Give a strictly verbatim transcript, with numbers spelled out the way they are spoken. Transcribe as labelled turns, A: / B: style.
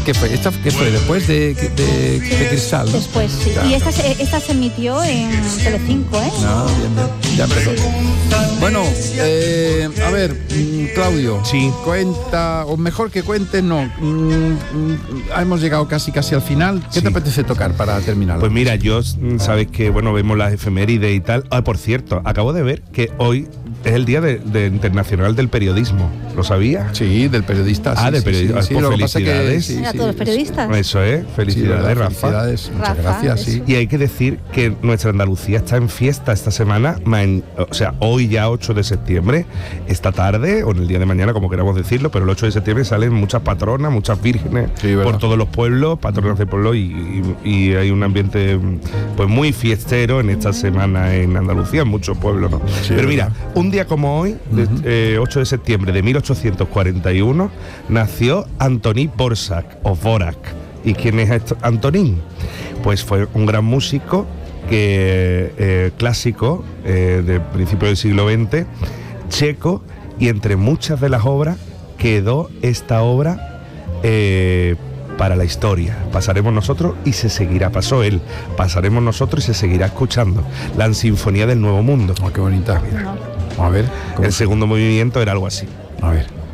A: ¿Qué fue? ¿Esta qué fue? ¿Después de, de, de Cristal? ¿No?
B: Después, sí. Claro. Y esta, esta se emitió en Telecinco, ¿eh?
A: No, bien, bien. Ya empezó. Bueno, eh, a ver, Claudio.
C: Sí.
A: Cuenta, o mejor que cuentes, no. Mm, hemos llegado casi casi al final. ¿Qué sí. te apetece tocar para terminar?
C: Pues mira, yo, sabes que, bueno, vemos las efemérides y tal. Ah, por cierto, acabo de ver que hoy es el Día de, de Internacional del Periodismo. ¿Lo sabía?
A: Sí, del periodista.
C: Ah,
A: sí,
C: del periodista.
A: Sí, sí,
C: pues
A: lo
C: felicidades.
A: Que, sí,
B: a
A: sí,
B: todos los periodistas.
C: Eso es, felicidades,
A: sí,
C: Rafa.
A: Felicidades, muchas
B: Rafa,
A: gracias,
B: eso.
A: sí.
C: Y hay que decir que nuestra Andalucía está en fiesta esta semana, o sea, hoy ya ocho de septiembre, esta tarde, o en el día de mañana, como queramos decirlo, pero el ocho de septiembre salen muchas patronas, muchas vírgenes
A: sí,
C: por todos los pueblos, patronas de pueblo, y, y, y hay un ambiente pues muy fiestero en esta semana en Andalucía, en muchos pueblos, ¿no?
A: Sí,
C: pero mira,
A: verdad.
C: un día como hoy, de, uh-huh. eh, ocho de septiembre de mil ochocientos cuarenta y uno, nació Antonín Dvořák, o Dvořák. ¿Y quién es esto? Antonín? Pues fue un gran músico que eh, clásico eh, de principios del siglo veinte, checo, y entre muchas de las obras quedó esta obra eh, para la historia. Pasaremos nosotros y se seguirá, pasó él, pasaremos nosotros y se seguirá escuchando. La Sinfonía del Nuevo Mundo.
A: Oh, qué bonita.
C: Mira.
A: A ver.
C: El segundo movimiento era algo así.
A: A ver.